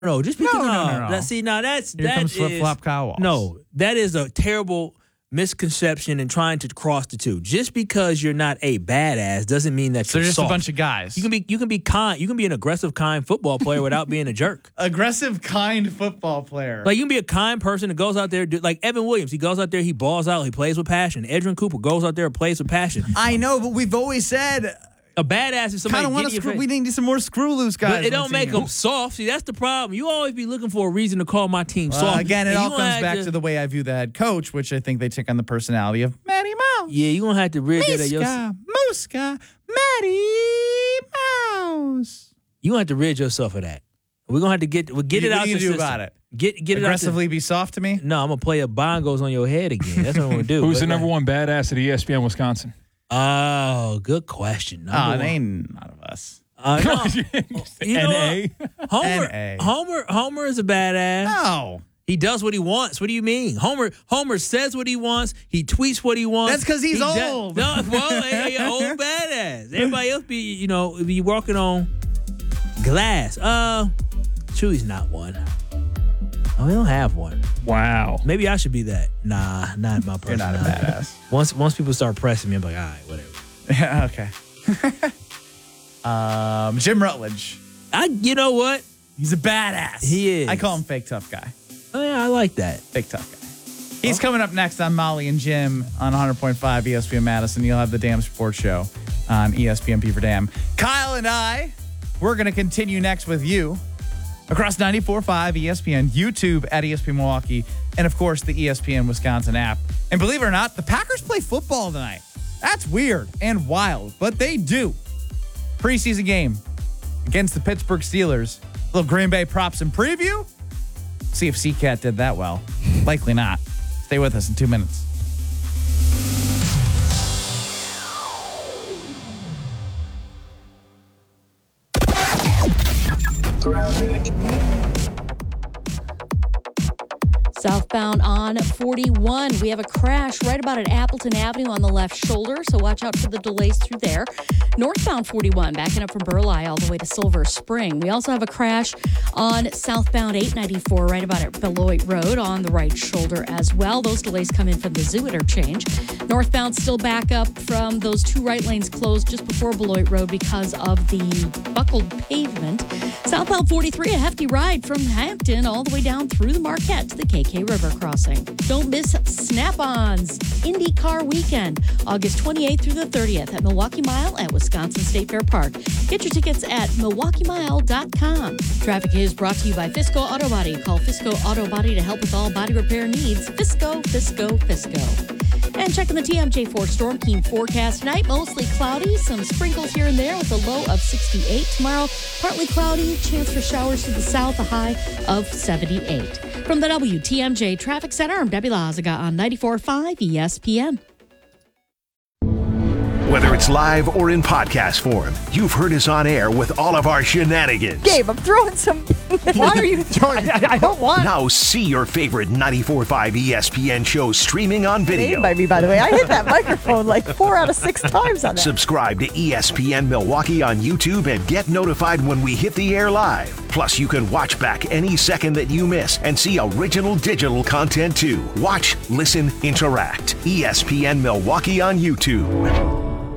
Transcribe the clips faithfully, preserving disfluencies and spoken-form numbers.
No, just because No, no, no, no, no. That, see, now that's Here that comes is flip-flop Kyle Walsh. no, that is a terrible misconception in trying to cross the two. Just because you're not a badass doesn't mean that So you're they're just soft. a bunch of guys. You can be you can be kind. You can be an aggressive, kind football player without being a jerk. Aggressive, kind football player. Like you can be a kind person that goes out there, do, like Evan Williams. He goes out there, he balls out, he plays with passion. Edrin Cooper goes out there and plays with passion. I know, but we've always said A badass is somebody kind of want get to in your screw. face. We need some more screw loose guys. But it on don't the make team. them soft. See, that's the problem. You always be looking for a reason to call my team Well, soft. again, it And all you gonna comes have back to, the way I view the head coach, which I think they take on the personality of Matty Mouse. Yeah, you're going to have to rid that of your... Miska, Muska, Matty Mouse. You're going to have to rid yourself of that. We're going to have to get we'll get You- it what out do you the do system. about it? Get, get it out Aggressively be soft to me? the... No, I'm going to play a bongos on your head again. That's what I'm going to do. Who's But the number like- one badass at E S P N Wisconsin? Oh, good question. Number Oh, one. they ain't none of us. Uh, no. You know N A? what? Homer, N A. Homer, Homer is a badass. No. He does what he wants. What do you mean? Homer Homer says what he wants. He tweets what he wants. That's 'cause he's He does- old. No, well, hey, hey, old badass. Everybody else be, you know, be walking on glass. Uh, Chewy's not one. Oh, we don't have one. Wow. Maybe I should be that. Nah, not my You're not a personality. badass. Once once people start pressing me, I'm like, all right, whatever. Yeah, okay. um, Jim Rutledge. I, you know what? He's a badass. He is. I call him fake tough guy. Oh, yeah, I like that. Fake tough guy. He's coming up next on Molly and Jim on one hundred point five E S P N Madison. You'll have the Damn Sports Show on E S P N P for Damn. Kyle and I, we're going to continue next with you across ninety-four point five E S P N, YouTube at E S P N Milwaukee, and of course the E S P N Wisconsin app. And believe it or not, the Packers play football tonight. That's weird and wild, but they do. Preseason game against the Pittsburgh Steelers. A little Green Bay props and preview. See if C-Cat did that well. Likely not. Stay with us in two minutes. Southbound on forty-one, we have a crash right about at Appleton Avenue on the left shoulder, so watch out for the delays through there. Northbound forty-one, backing up from Burleigh all the way to Silver Spring. We also have a crash on southbound eight ninety-four right about at Beloit Road on the right shoulder as well. Those delays come in from the Zoo interchange. Northbound still back up from those two right lanes closed just before Beloit Road because of the buckled pavement. Southbound forty-three, a hefty ride from Hampton all the way down through the Marquette to the K K River crossing. Don't miss Snap-On's IndyCar Weekend, August twenty-eighth through the thirtieth at Milwaukee Mile at Wisconsin State Fair Park. Get your tickets at milwaukee mile dot com. Traffic is brought to you by Fisco Auto Body. Call Fisco Auto Body to help with all body repair needs. Fisco, Fisco, Fisco. And checking the T M J four Storm Team forecast tonight, mostly cloudy, some sprinkles here and there with a low of sixty-eight. Tomorrow, partly cloudy, chance for showers to the south, a high of seventy-eight. From the W T M J Traffic Center, I'm Debbie Lazaga on ninety-four point five E S P N. Whether it's live or in podcast form, you've heard us on air with all of our shenanigans. Gabe, I'm throwing some. Why are you throwing? I, I don't want. Now see your favorite ninety-four point five E S P N shows streaming on video. By me, by the way, I hit that microphone like four out of six times on that. Subscribe to E S P N Milwaukee on YouTube and get notified when we hit the air live. Plus, you can watch back any second that you miss and see original digital content too. Watch, listen, interact. E S P N Milwaukee on YouTube.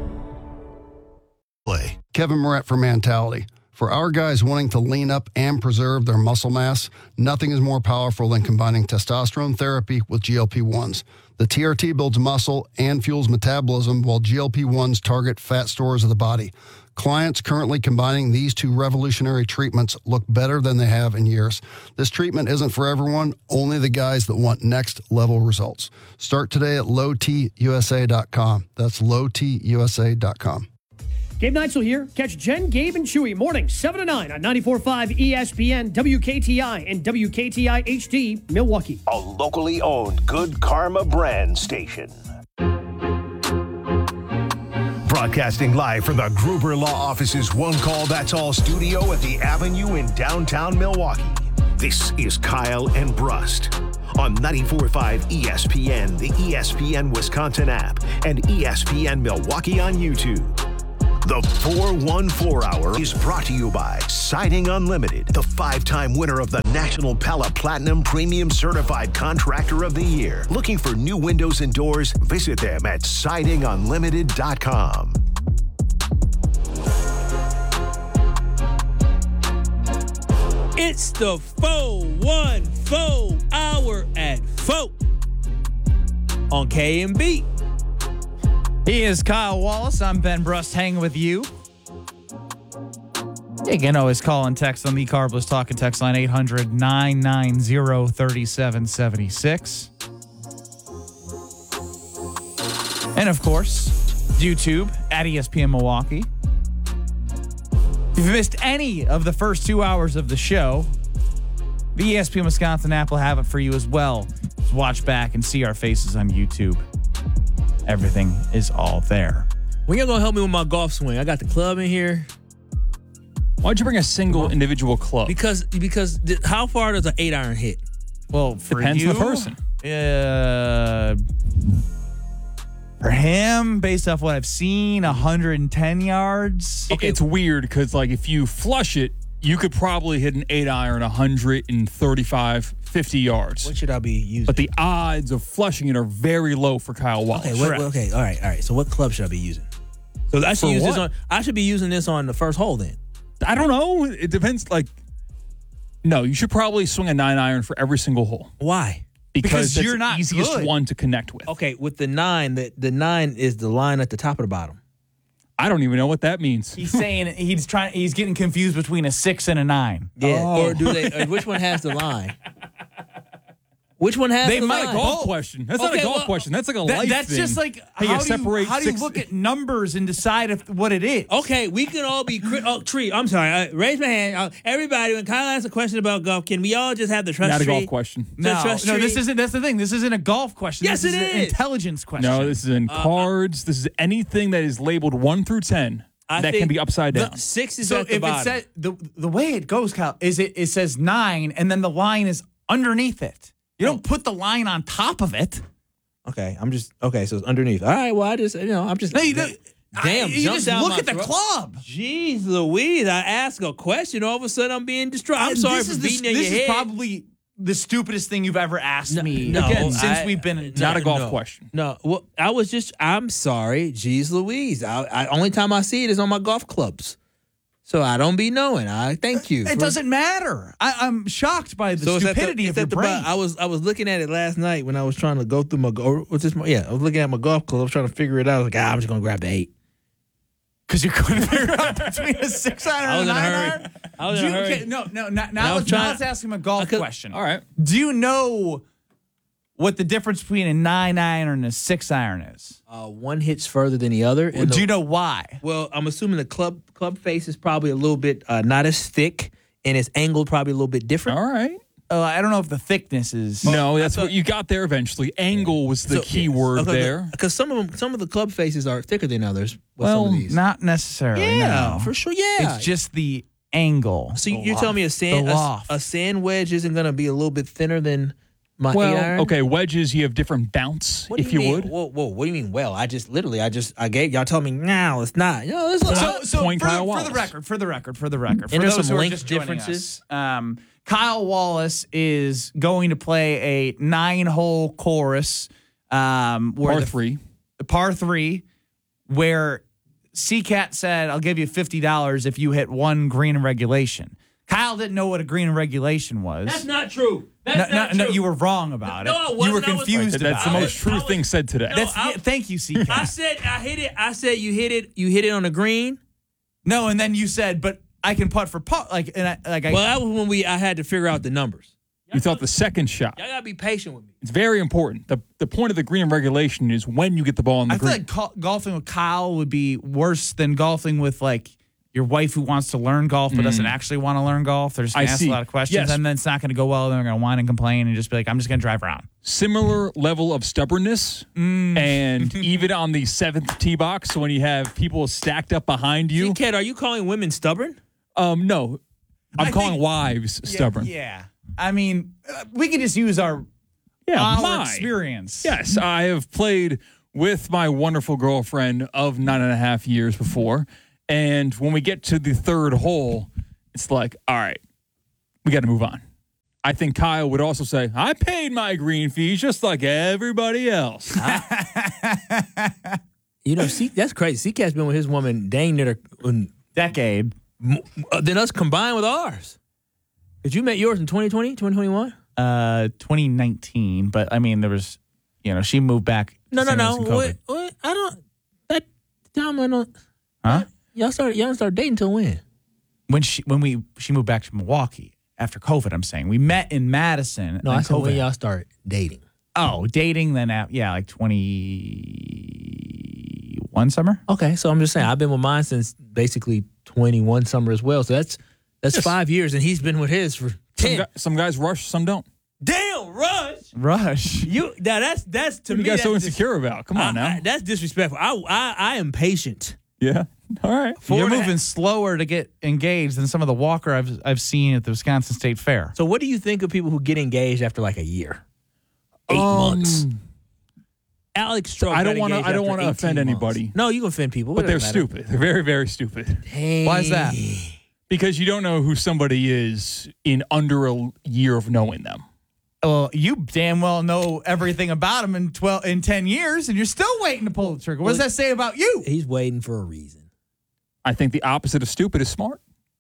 Play. Kevin Moret for Mentality. For our guys wanting to lean up and preserve their muscle mass, nothing is more powerful than combining testosterone therapy with G L P ones. The T R T builds muscle and fuels metabolism, while G L P ones target fat stores of the body. Clients currently combining these two revolutionary treatments look better than they have in years. This treatment isn't for everyone, only the guys that want next level results. Start today at low t u s a dot com. That's low t u s a dot com. Gabe Neitzel here. Catch Jen, Gabe, and Chewy mornings seven to nine on ninety-four point five E S P N, W K T I, and W K T I H D, Milwaukee. A locally owned Good Karma brand station. Broadcasting live from the Gruber Law Office's One Call That's All studio at the Avenue in downtown Milwaukee. This is Kyle and Brust on ninety-four point five E S P N, the E S P N Wisconsin app, and E S P N Milwaukee on YouTube. The four one four Hour is brought to you by Siding Unlimited, the five-time winner of the National Pella Platinum Premium Certified Contractor of the Year. Looking for new windows and doors? Visit them at siding unlimited dot com. It's the four one four Hour at four on K M B. He is Kyle Wallace. I'm Ben Brust hanging with you. You can always call and text on the Carbless Talking text line eight hundred nine nine zero three seven seven six. And of course, YouTube at E S P N Milwaukee. If you've missed any of the first two hours of the show, the E S P N Wisconsin app will have it for you as well. Just watch back and see our faces on YouTube. Everything is all there. When you're going to help me with my golf swing, I got the club in here. Why'd you bring a single individual club? Because because th- how far does an eight iron hit? Well, for Depends you, on the person. Uh, for him, based off what I've seen, one hundred ten yards. Okay. It's weird because, like, if you flush it, you could probably hit an eight iron one thirty-five, fifty yards. What should I be using? But the odds of flushing it are very low for Kyle Wallace. Okay, what, okay, all right, all right. So what club should I be using? So I should For use what? this on. I should be using this on the first hole then. I don't know. It depends. Like, no, you should probably swing a nine iron for every single hole. Why? Because, Because that's you're the not easiest good. one to connect with. Okay, with the nine, the the nine is the line at the top of the bottom. I don't even know what that means. He's saying he's trying. He's getting confused between a six and a nine. Yeah. Oh. Or do they? Or which one has the line? Which one has They the might line? Golf question. That's not Okay, a golf well, question. That's like a That- life that's thing. just like Hey, how, you do you, separate how do you six- look at numbers and decide if what it is? Okay, we can all be. Cri- oh, Tree, I'm sorry. Uh, raise my hand. Uh, everybody, when Kyle asks a question about golf, can we all just have the trust Not a tree? golf question. The No, trust no, this tree? isn't. That's the thing. This isn't a golf question. Yes, this it is an is. intelligence question. No, this is in cards. This is anything that is labeled one through ten I that think can be upside down. The six is so at the if bottom. it said the the way it goes, Kyle, is it it says nine and then the line is underneath it. You don't put the line on top of it. Okay, I'm just okay. So it's underneath. All right. Well, I just you know I'm just No, you don't- damn. I- you jumped just down look my at the throat. club. Jeez Louise! I ask a question, all of a sudden I'm being distraught. I'm Uh, sorry this for is the- beating in This your is head. probably the stupidest thing you've ever asked me. no, Again, since I- we've been Not a golf no. question. No, well, I was just. I'm sorry, jeez Louise. I, I only time I see it is on my golf clubs, so I don't be knowing. I thank you. It for- doesn't matter. I, I'm shocked by the So it's at the- stupidity it's of your at the brain. bo- I was I was looking at it last night when I was trying to go through my go. What's this? Yeah, I was looking at my golf club. I was trying to figure it out. I was like, ah, I'm just gonna grab the eight. Because you couldn't figure out between a six iron I was and a in a nine hurry. iron. I was Do in a you- hurry. okay, no, no. Now, I now, was let's, now trying- let's ask him a golf I could- question. All right. Do you know what the difference between a nine iron and a six iron is? Uh, one hits further than the other. and Do the- you know why? Well, I'm assuming the club club face is probably a little bit uh, not as thick, and it's angled probably a little bit different. All right. Uh, I don't know if the thickness is. No, that's thought- what you got there eventually. Angle was the So- key word okay, there. because some of them, some of the club faces are thicker than others. With Well, some of these. not necessarily. yeah, no. for sure. Yeah, It's just the angle. so you- The you're telling me a loft, sand the a, loft. a sand wedge isn't going to be a little bit thinner than my eight Well, iron? okay, wedges, you have different bounce, What do if you, mean? would. Whoa, whoa, what do you mean? Well, I just literally, I just, I gave y'all told me no, it's not. You know, it's like, So, so Point for, Kyle for the Wallace. record, for the record, for the record, for And there's those some who are length just joining differences. us, um, Kyle Wallace is going to play a nine-hole chorus, um, where Par the, three. the par three, where C CAT said, "I'll give you fifty dollars if you hit one green in regulation." Kyle didn't know what a green in regulation was. that's not true. That's no, not no, true. no, you were wrong about it. No, I you wasn't. were I was- confused That's the about most it. true I was- thing said today. No, That's, I- yeah, thank you, C I CAT. said I hit it. I said you hit it. You hit it on the green. No, and then you said, "But I can putt for putt." Like, and I, like I. Well, that was when we. I had to figure out the numbers. You thought the second shot. Y'all gotta be patient with me. It's very important. The the point of the green regulation is when you get the ball on the I feel green. like go- golfing with Kyle would be worse than golfing with like your wife who wants to learn golf but doesn't actually want to learn golf. They're just going I to ask see. a lot of questions, Yes. and then it's not going to go well. Then they're going to whine and complain and just be like, "I'm just going to drive around." Similar level of stubbornness, Mm. and even on the seventh tee box, when you have people stacked up behind you. Cat, are you calling women stubborn? Um, no, I'm I calling think- wives stubborn. Yeah, yeah. I mean, uh, we can just use our Yeah, our my. experience. Yes, I have played with my wonderful girlfriend of nine and a half years before, And when we get to the third hole, it's like, all right, we got to move on. I think Kyle would also say, I paid my green fees just like everybody else. You know, C, that's crazy. C-Cat's been with his woman dang near a decade. Then us combined with ours. Did you met yours in twenty twenty, twenty twenty-one? Uh, twenty nineteen. But, I mean, there was, you know, she moved back. No, no, same no. as in COVID. What, what, I don't, that time I don't. Huh? Y'all started, y'all started dating till when? When she, when we, she moved back to Milwaukee. After COVID, I'm saying. We met in Madison. No, I said COVID. when y'all started dating. Oh, dating then, at, yeah, like twenty-one summer. Okay, so I'm just saying, I've been with mine since basically twenty-one summer as well. So that's that's Yes. five years, and he's been with his for Some, ten. gu- some guys rush, some don't. Damn, Rush! Rush. You now that's that's to What are me. you guys so that's insecure about? Come on I- now. I- that's disrespectful. I, I I am patient. Yeah. All right. Four You're and a moving half- slower to get engaged than some of the Walker I've I've seen at the Wisconsin State Fair. So what do you think of people who get engaged after like a year, eight Um, months? Alex Stroh. I don't got wanna- engaged I don't after wanna eighteen offend months. anybody. No, you can offend people, But It they're doesn't matter. stupid. They're very, very stupid. Why is that? Because you don't know who somebody is in under a year of knowing them. Well, you damn well know everything about them in twelve in ten years, and you're still waiting to pull the trigger. What does that say about you? He's waiting for a reason. I think the opposite of stupid is smart.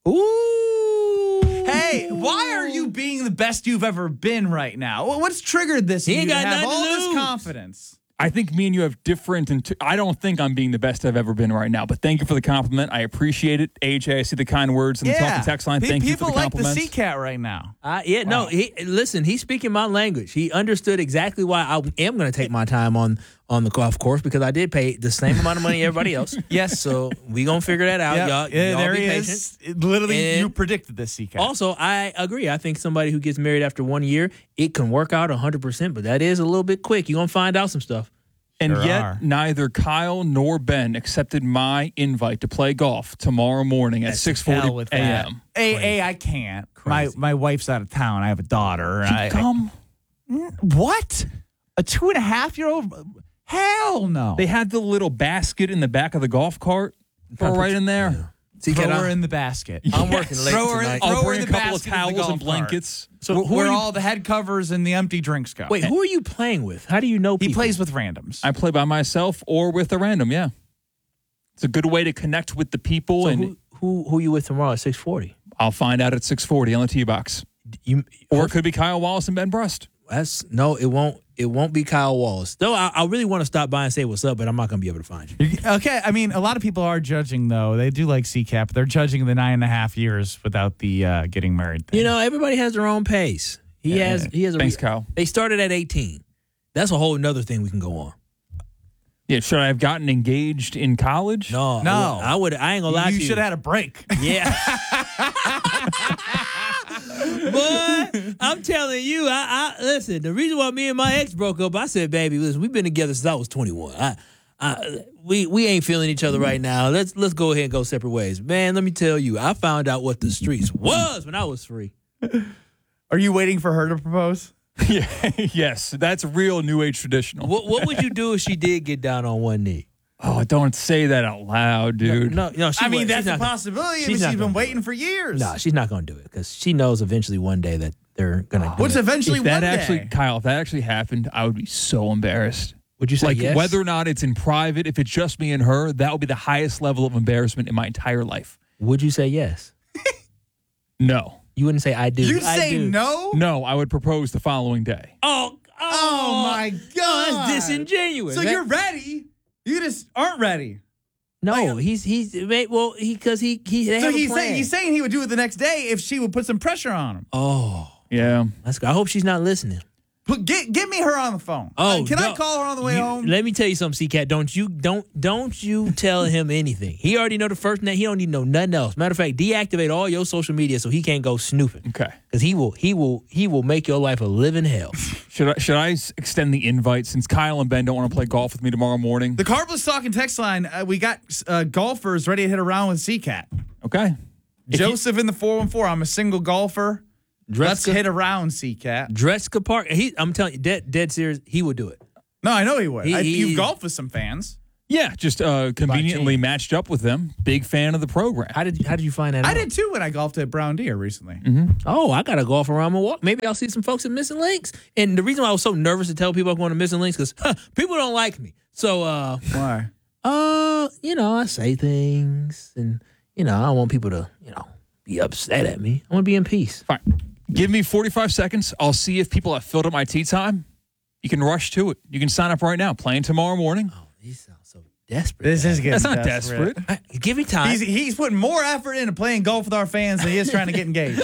Ooh. Hey, why are you being the best you've ever been right now? Wha- What's triggered this? He in ain't you to got have nothing all to this lose. confidence. I think me and you have different, and I don't think I'm being the best I've ever been right now. But thank you for the compliment. I appreciate it. A J, I see the kind words in the talking text line. Pe- Thank you people for the like the compliments. C-Cat right now. Uh, yeah, no. He listen. He's speaking my language. He understood exactly why I am going to take my time on on the golf course because I did pay the same amount of money everybody else. Yes. So we gonna figure that out, Yep. y'all. Yeah, y'all there be he patient. is. It- Literally, And you predicted this, C-Cat. Also, I agree. I think somebody who gets married after one year, it can work out one hundred percent, but that is a little bit quick. You're gonna find out some stuff. And Sure yet, are. neither Kyle nor Ben accepted my invite to play golf tomorrow morning at That's six hell forty with a that. m Hey, hey, I can't. My my wife's out of town. I have a daughter. I, Come. what? A two and a half year old? Hell no. They had the little basket in the back of the golf cart. Throw right in there. See, Throw can her I- in the basket. I'm working late Throw her in- tonight. throw I'll her bring in a the couple of basket of the towels golf and cart. blankets. So Wh- who where are you- all the head covers and the empty drinks go. Wait, who are you playing with? How do you know He people? plays with randoms. I play by myself or with a random, yeah. It's a good way to connect with the people, So and who, who who you with tomorrow at six forty? I'll find out at six forty on the tee box. You Or it could be Kyle Wallace and Ben Brust. That's no, it won't. It won't be Kyle Wallace. Though I, I really want to stop by and say what's up, but I'm not gonna be able to find you. Okay, I mean, a lot of people are judging, though. They do like C-Cap. They're judging the nine and a half years without the uh, getting married thing. You know, everybody has their own pace. He Yeah, has. yeah. He has. A Thanks, re- Kyle. They started at eighteen. That's a whole nother thing we can go on. Yeah, should I have gotten engaged in college? No, No. I would. I ain't gonna lie you to you. should have had a break. Yeah. Boy, I'm telling you, I, I listen. The reason why me and my ex broke up, I said, "Baby, listen, we've been together since I was twenty-one. I, I, we we ain't feeling each other right now. Let's let's go ahead and go separate ways." Man, let me tell you, I found out what the streets was when I was free. Are you waiting for her to propose? Yeah, yes, that's real New Age traditional. What what would you do if she did get down on one knee? Oh, don't say that out loud, dude. No, no. She I mean, wa- that's she's a not gonna- possibility. I she's mean, not she's gonna been do waiting it. for years. No, she's not going to do it because she knows eventually one day that they're going to do What's it. eventually If that one actually, day? Kyle, if that actually happened, I would be so embarrassed. Would you say Like yes? whether or not it's in private, if it's just me and her, that would be the highest level of embarrassment in my entire life. Would you say yes? No, You wouldn't say I do. You'd I say do. no? no, I would propose the following day. Oh, oh, Oh, my oh, God. it's disingenuous. So That- you're ready. You just aren't ready. no, he's he's wait, well, he because he he. They So have a he's plan. saying, he's saying he would do it the next day if she would put some pressure on him. Oh, Yeah. let's go. I hope she's not listening. Put, get, get me her on the phone. Oh, Uh, can I no. call her on the way You- home? Let me tell you something, C-Cat. Don't you don't don't you tell him anything. He already know the first name. He don't need to know nothing else. Matter of fact, deactivate all your social media so he can't go snooping. Okay. Because he will he will he will make your life a living hell. Should I should I s- extend the invite since Kyle and Ben don't want to play golf with me tomorrow morning? The Carbless Talking text line, uh, we got uh, golfers ready to hit around with C-Cat. Okay. If you- Joseph in the four one four, I'm a single golfer. Let's Dreska, hit around, C-Cat. Dreska Park. He, I'm telling you, dead dead serious. He would do it. No, I know he would. He- I, he- you've golfed with some fans. Yeah, just uh, conveniently matched up with them. Big fan of the program. How did how did you find that I out? did too when I golfed at Brown Deer recently. Mm-hmm. Oh, I got to golf around Milwaukee. Maybe I'll see some folks at Missing Links. And the reason why I was so nervous to tell people I'm going to Missing Links because huh, people don't like me. So, uh, Why? uh, you know, I say things and, you know, I don't want people to, you know, be upset at me. I want to be in peace. Fine. Give me forty-five seconds. I'll see if people have filled up my tee time. You can rush to it. You can sign up right now. Playing tomorrow morning. Oh, these sound so desperate. This is getting That's not desperate. desperate. I- Give me time. He's, he's putting more effort into playing golf with our fans than he is trying to get engaged.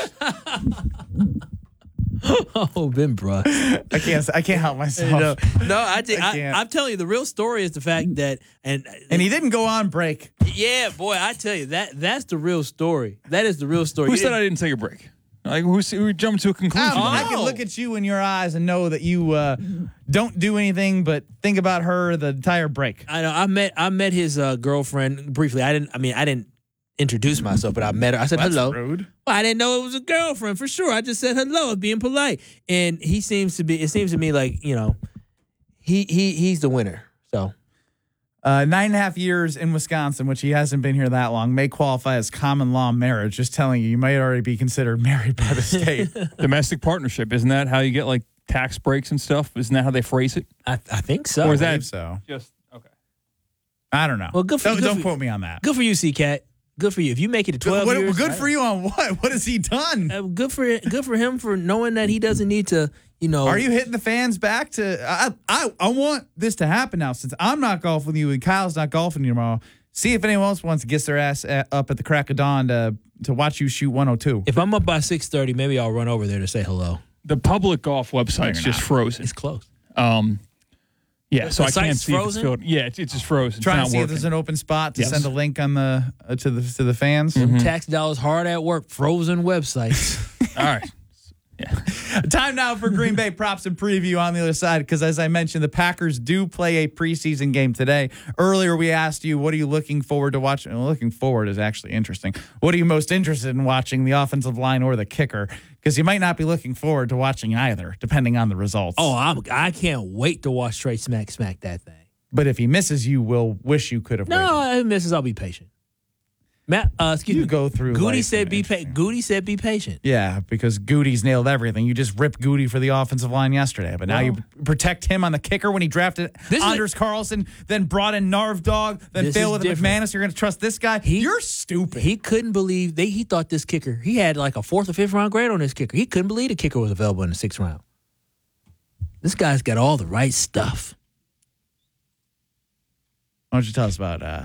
Oh, Ben Bruss. I can't. I can't help myself. no, no, I, did, I I, can't. I'm telling you, the real story is the fact that, and And he didn't go on break. yeah, boy, I tell you that that's the real story. That is the real story. Who You said I didn't take a break? Like who, who jumped to a conclusion? I can look at you in your eyes and know that you uh, don't do anything but think about her the entire break. I know. I met I met his uh, girlfriend briefly. I didn't. I mean, I didn't introduce myself, but I met her. I said That's hello. rude. Well, I didn't know it was a girlfriend for sure. I just said hello. I was being polite, and he seems to be. It seems to me like you know, he he he's the winner. So Uh, nine and a half years in Wisconsin, which he hasn't been here that long, may qualify as common law marriage. Just telling you, you might already be considered married by the state. Domestic partnership. Isn't that how you get like tax breaks and stuff? Isn't that how they phrase it? I I think so. Or is I that believe so. just okay? I don't know. Well, good for- don't good don't for- quote me on that. Good for you, C-Cat. Good for you. If you make it to twelve What- years, good for you on what? What has he done? Uh, good for good for him for knowing that he doesn't need to. You know, Are you hitting the fans back to? I, I I want this to happen now since I'm not golfing with you and Kyle's not golfing tomorrow. See if anyone else wants to get their ass at, up at the crack of dawn to to watch you shoot one oh two. If I'm up by six thirty, maybe I'll run over there to say hello. The public golf website's you're just not. frozen. It's closed. Um, yeah, The so I can't site's see if it's frozen? filled. Yeah, it's, it's just frozen. It's Trying not to see working. if there's an open spot to Yes. send a link on the uh, to the to the fans. Tax dollars hard at work. Frozen websites. All right. Time now for Green Bay props and preview on the other side, because as I mentioned, the Packers do play a preseason game today. Earlier, we asked you, what are you looking forward to watching? Well, looking forward is actually interesting. What are you most interested in watching, the offensive line or the kicker? Because you might not be looking forward to watching either, depending on the results. Oh, I'm, I can't wait to watch Trey smack smack that thing. But if he misses, you will wish you could have waited. No, if he misses, I'll be patient. Matt, uh, excuse You me. go through Goody life said in be an patient. Goody said be patient. Yeah, because Goody's nailed everything. You just ripped Goody for the offensive line yesterday, but now Well- you protect him on the kicker when he drafted This is- Anders Carlson, then brought in Narv Dog, then This failed is with different. McManus. You're going to trust this guy? He- You're stupid. He couldn't believe they. He thought this kicker. He had like a fourth or fifth round grade on this kicker. He couldn't believe the kicker was available in the sixth round. This guy's got all the right stuff. Why don't you tell us about uh,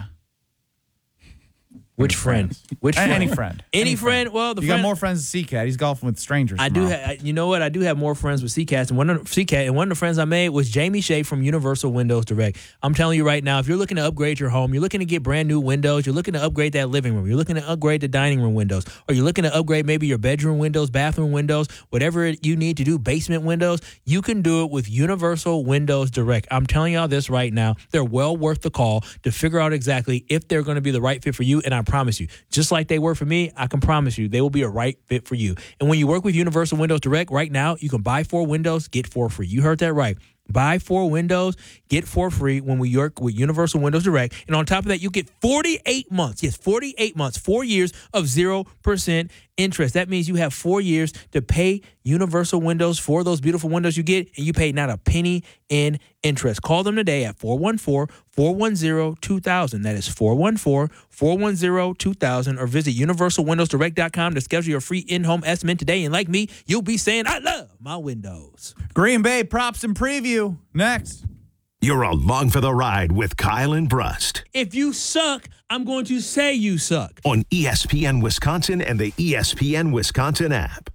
Which friend? Which friend? any friend? Any friend? Well, the you friend, got more friends than C-Cat. He's golfing with strangers. I do. tomorrow. Ha- you know what? I do have more friends with C CAT, and one of C CAT, and one of the friends I made was Jamie Shea from Universal Windows Direct. I'm telling you right now, if you're looking to upgrade your home, you're looking to get brand new windows, you're looking to upgrade that living room, you're looking to upgrade the dining room windows, or you're looking to upgrade maybe your bedroom windows, bathroom windows, whatever you need to do, basement windows, you can do it with Universal Windows Direct. I'm telling y'all this right now. They're well worth the call to figure out exactly if they're going to be the right fit for you, and I promise you, just like they were for me, I can promise you they will be a right fit for you. And when you work with Universal Windows Direct right now, you can buy four windows, get four free. You heard that right. Buy four windows, get four free when we work with Universal Windows Direct. And on top of that, you get forty-eight months. Yes, forty-eight months, four years of zero percent interest. That means you have four years to pay Universal Windows for those beautiful windows you get, and you pay not a penny in interest. Call them today at four one four, four one zero, two thousand. That is four one four, four one zero, two thousand, or visit universal windows direct dot com to schedule your free in-home estimate today. And like me, you'll be saying, I love my windows. Green Bay props and preview next. You're along for the ride with Kyle and Brust If you suck, I'm going to say you suck. on E S P N Wisconsin and the E S P N Wisconsin app.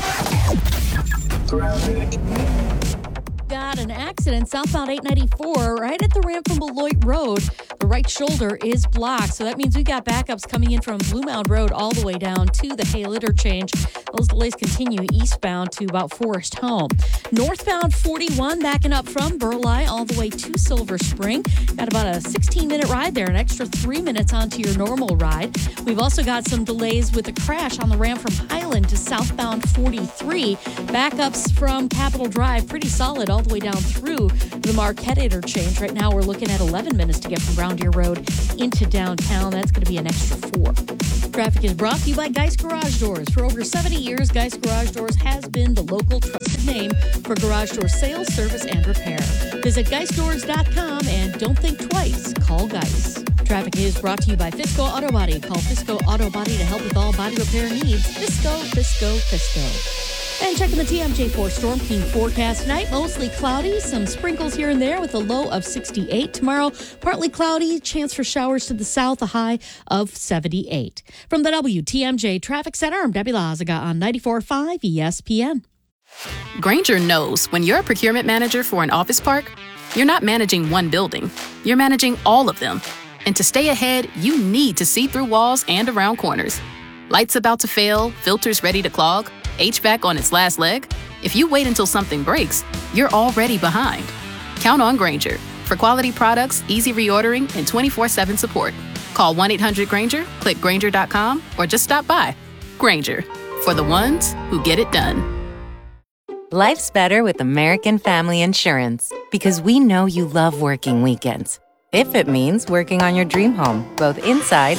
Got an accident southbound eight ninety-four right at the ramp from Beloit Road. The right shoulder is blocked, so that means we got backups coming in from Blue Mound Road all the way down to the Hale interchange. Those delays continue eastbound to about Forest Home. Northbound forty-one backing up from Burleigh all the way to Silver Spring. Got about a sixteen-minute ride there, an extra three minutes onto your normal ride. We've also got some delays with a crash on the ramp from Highland to southbound forty-three. Backups from Capitol Drive, pretty solid all the way down through the Marquette interchange. Right now we're looking at eleven minutes to get from Brown Deer Road into downtown. That's going to be an extra four. Traffic is brought to you by Geist Garage Doors. For over seventy years, Geist Garage Doors has been the local trusted name for garage door sales, service, and repair. Visit geist doors dot com and don't think twice. Call Geist. Traffic is brought to you by Fisco Auto Body. Call Fisco Auto Body to help with all body repair needs. Fisco, Fisco, Fisco. And checking the T M J four Storm King forecast tonight. Mostly cloudy, some sprinkles here and there with a low of sixty-eight. Tomorrow, partly cloudy, chance for showers to the south, a high of seventy-eight. From the W T M J Traffic Center, I'm Debbie Lazaga on ninety-four point five E S P N. Grainger knows when you're a procurement manager for an office park, you're not managing one building, you're managing all of them. And to stay ahead, you need to see through walls and around corners. Lights about to fail, filters ready to clog, H V A C on its last leg? If you wait until something breaks, you're already behind. Count on Grainger for quality products, easy reordering, and twenty-four seven support. Call one eight hundred Grainger, click Grainger dot com, or just stop by. Grainger, for the ones who get it done. Life's better with American Family Insurance because we know you love working weekends. If it means working on your dream home, both inside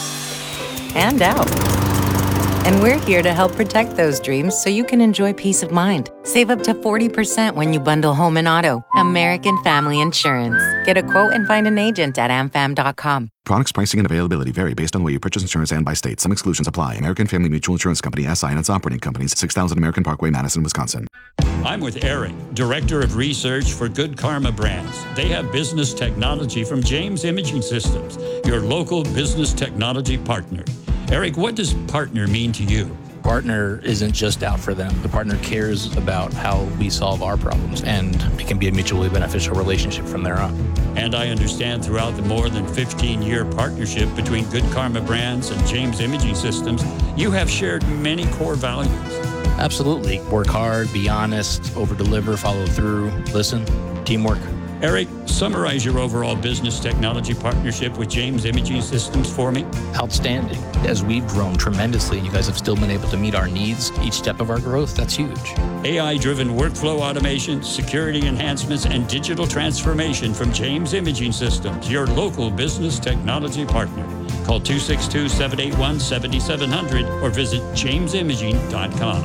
and out. And we're here to help protect those dreams so you can enjoy peace of mind. Save up to forty percent when you bundle home and auto. American Family Insurance. Get a quote and find an agent at am fam dot com. Products, pricing, and availability vary based on the way you purchase insurance and by state. Some exclusions apply. American Family Mutual Insurance Company, S I and its operating companies, six thousand American Parkway, Madison, Wisconsin. I'm with Eric, Director of Research for Good Karma Brands. They have business technology from James Imaging Systems, your local business technology partner. Eric, what does partner mean to you? Partner isn't just out for them. The partner cares about how we solve our problems, and it can be a mutually beneficial relationship from there on. And I understand throughout the more than fifteen-year partnership between Good Karma Brands and James Imaging Systems, you have shared many core values. Absolutely. Work hard, be honest, over-deliver, follow through, listen, teamwork. Eric, summarize your overall business technology partnership with James Imaging Systems for me. Outstanding. As we've grown tremendously, and you guys have still been able to meet our needs each step of our growth, that's huge. A I-driven workflow automation, security enhancements, and digital transformation from James Imaging Systems, your local business technology partner. Call two six two, seven eight one, seven seven zero zero or visit james imaging dot com.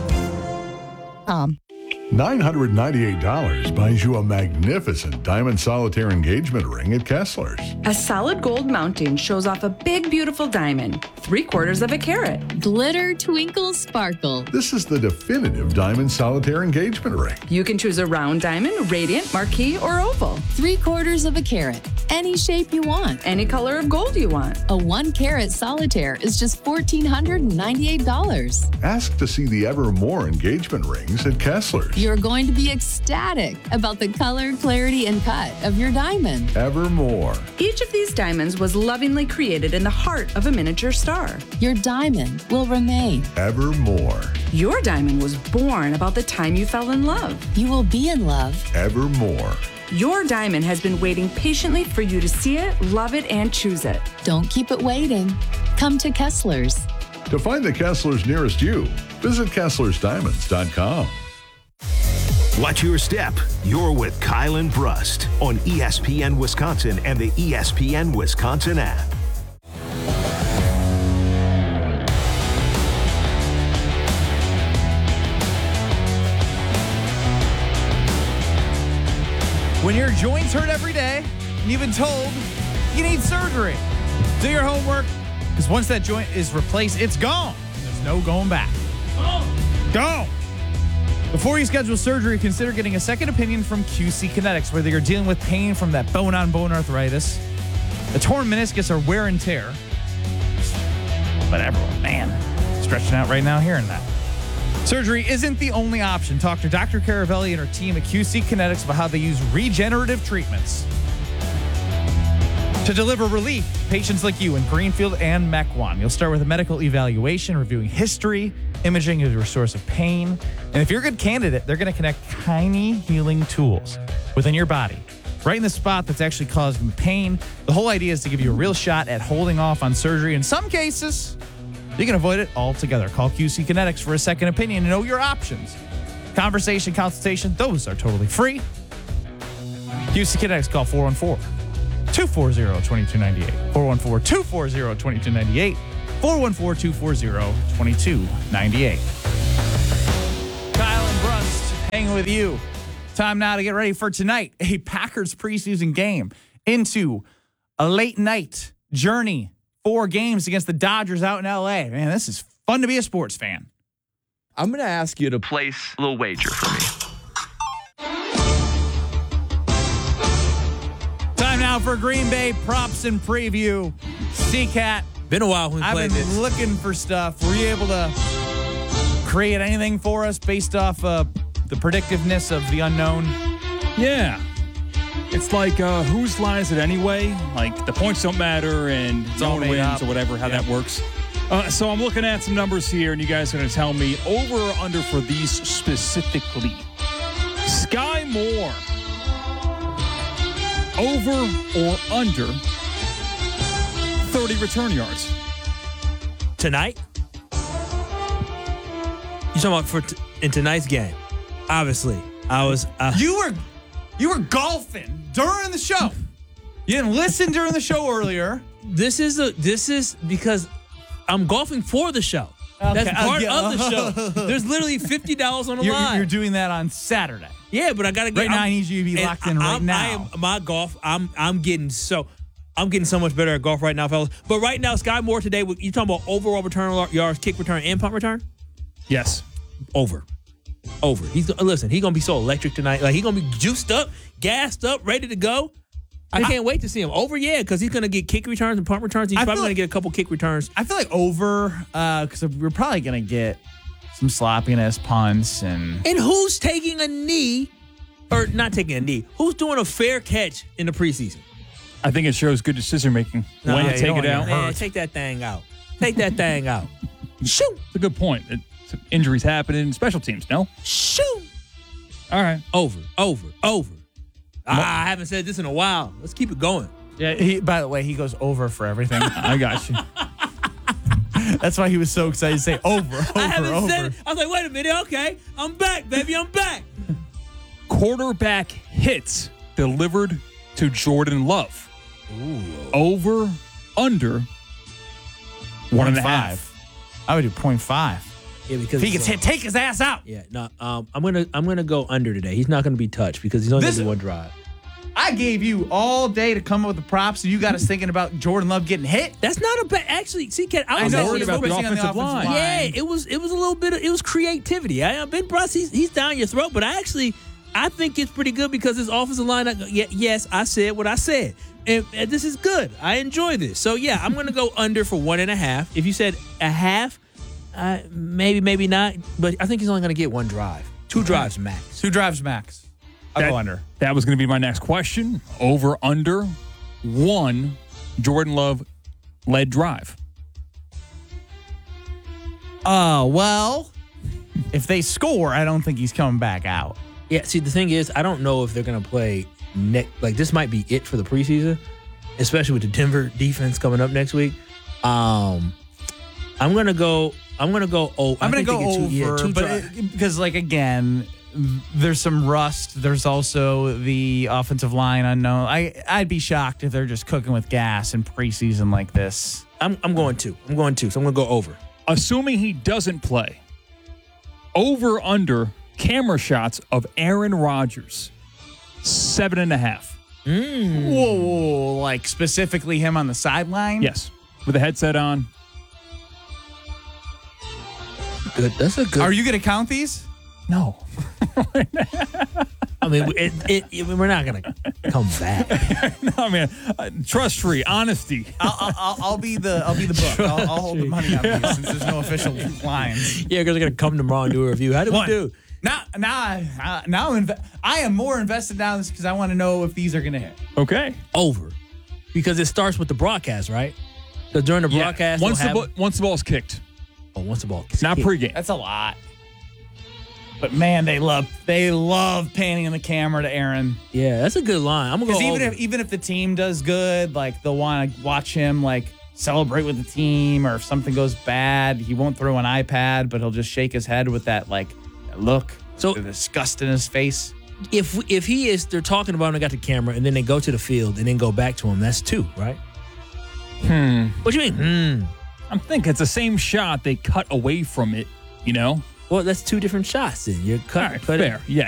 Um. nine hundred ninety-eight dollars buys you a magnificent diamond solitaire engagement ring at Kessler's. A solid gold mounting shows off a big, beautiful diamond, three quarters of a carat. Glitter, twinkle, sparkle. This is the definitive diamond solitaire engagement ring. You can choose a round diamond, radiant, marquise, or oval. Three quarters of a carat. Any shape you want. Any color of gold you want. A one carat solitaire is just one thousand four hundred ninety-eight dollars. Ask to see the Evermore engagement rings at Kessler's. You're going to be ecstatic about the color, clarity, and cut of your diamond. Evermore. Each of these diamonds was lovingly created in the heart of a miniature star. Your diamond will remain. Evermore. Your diamond was born about the time you fell in love. You will be in love. Evermore. Your diamond has been waiting patiently for you to see it, love it, and choose it. Don't keep it waiting. Come to Kessler's. To find the Kessler's nearest you, visit kesslers diamonds dot com. Watch your step. You're with Kyle and Brust on E S P N Wisconsin and the E S P N Wisconsin app. When your joints hurt every day and you've been told you need surgery, do your homework, because once that joint is replaced, it's gone. There's no going back. Go! Before you schedule surgery, consider getting a second opinion from Q C Kinetics, whether you're dealing with pain from that bone-on-bone arthritis, a torn meniscus, or wear and tear. Whatever, man. Stretching out right now hearing that. Surgery isn't the only option. Talk to Doctor Caravelli and her team at Q C Kinetics about how they use regenerative treatments To deliver relief, patients like you in Greenfield and Mequon. You'll start with a medical evaluation, reviewing history, imaging as your source of pain. And if you're a good candidate, they're going to connect tiny healing tools within your body, right in the spot that's actually causing the pain. The whole idea is to give you a real shot at holding off on surgery. In some cases, you can avoid it altogether. Call Q C Kinetics for a second opinion and know your options. Conversation, consultation, those are totally free. Q C Kinetics, call four one four, two four zero, two two nine eight. four one four, two four zero, two two nine eight. four one four, two four zero, two two nine eight. Kyle and Brust hanging with you. Time now to get ready for tonight. A Packers preseason game into a late night journey. Four games against the Dodgers out in L A. Man, this is fun to be a sports fan. I'm going to ask you to place a little wager for me. Time now for Green Bay props and preview. C-Cat. Been a while when we I've played been this. looking for stuff. Were you able to create anything for us based off uh, the predictiveness of the unknown? Yeah. It's like, uh, whose line is it anyway? Like, the points don't matter and It's no all one made wins up. or whatever, how Yeah. that works. Uh, so I'm looking at some numbers here, and you guys are going to tell me over or under for these specifically. Sky Moore, over or under thirty return yards. Tonight? You talking about for t- in tonight's game? Obviously, I was. Uh, You were you were golfing during the show. You didn't listen during the show earlier. This is a. This is because I'm golfing for the show. Okay. That's part Uh, yeah. of the show. There's literally fifty dollars on the You're, line. you're doing that on Saturday. Yeah, but I gotta get Right now, I'm- I need you to be and locked in right I'm- now. I am my golf. I'm I'm getting so I'm getting so much better at golf right now, fellas. But right now, Sky Moore today. You talking about overall return yards, kick return, and punt return? Yes. Over. Over. He's listen. He's gonna be so electric tonight. Like he's gonna be juiced up, gassed up, ready to go. I can't wait to see him. Over, yeah, because he's gonna get kick returns and punt returns. He's I probably feel gonna like- get a couple kick returns. I feel like over because we're probably gonna get some sloppiness punts and And who's taking a knee, or not taking a knee? Who's doing a fair catch in the preseason? I think it shows good decision making. No, when yeah, to you take don't it wanna out. get hurt. Man, take that thing out. Take that thing out. Shoot. It's a good point. It, injuries happen in special teams, no? Shoot. All right. Over, over, over. Ah, I haven't said this in a while. Let's keep it going. yeah. He, by the way, he goes over for everything. I got you. That's why he was so excited to say over, over, I haven't over. said it. I was like, wait a minute. Okay, I'm back, baby. I'm back. Quarterback hits delivered to Jordan Love. Ooh. Over, under, one and a half. I would do point five. Yeah, because If he gets hit, take his ass out. Yeah, no. Um, I'm gonna I'm gonna go under today. He's not gonna be touched because he's only This- gonna do one drive. I gave you all day to come up with the props, and you got us thinking about Jordan Love getting hit. That's not a bad. Actually, see, Ken, I I was know, actually he's about the focusing on offensive line. Yeah, it was it was a little bit of it was creativity. I Ben Bruss, he's he's down your throat, but I actually I think it's pretty good because his offensive line. Yeah, yes, I said what I said, and, and this is good. I enjoy this. So yeah, I'm gonna go under for one and a half. If you said a half, uh, maybe maybe not, but I think he's only gonna get one drive, two drives max. Two drives max. I'll That, go under. that was going to be my next question. Over, under, one Jordan Love led drive. Uh, well, if they score, I don't think he's coming back out. Yeah, see, the thing is, I don't know if they're going to play next. Like, this might be it for the preseason, especially with the Denver defense coming up next week. Um, I'm going to go, I'm going to go, oh, I'm I going to think go they over, get two, yeah, two but drives. it- because, like, again, there's some rust. There's also the offensive line unknown. I, I'd be shocked if they're just cooking with gas in preseason like this. I'm, I'm going to. I'm going to, so I'm going to go over. Assuming he doesn't play, over, under, camera shots of Aaron Rodgers, seven and a half. Mm. Whoa, whoa, like specifically him on the sideline? Yes, with a headset on. Good. That's a good. Are you going to count these? No. I mean, it, it, it, we're not going to come back. No, man. Uh, trust free, honesty. I'll, I'll, I'll be the I'll be the book. I'll, I'll hold the money on these since there's no official lines. Yeah, because they're going to come tomorrow and do a review. How did One. we do? Now, now, I, now, I'm inve- I am more invested now because I want to know if these are going to hit. Okay. Over. Because it starts with the broadcast, right? Because during the Yeah, broadcast, once the, have, ball, once the ball's kicked. Oh, once the ball Not kicked. pregame. That's a lot. But man, they love they love panning the camera to Aaron. Yeah, that's a good line. I'm gonna go Because even over. if even if the team does good, like they'll want to watch him like celebrate with the team, or if something goes bad, he won't throw an iPad, but he'll just shake his head with that like look, So- the disgust in his face. if if he is, they're talking about him, they got the camera, and then they go to the field and then go back to him. That's two, right? Hmm. What do you mean? Hmm. I'm thinking it's the same shot. They cut away from it, you know? Well, that's two different shots then. You're cut, All right, cut fair. it. Yeah,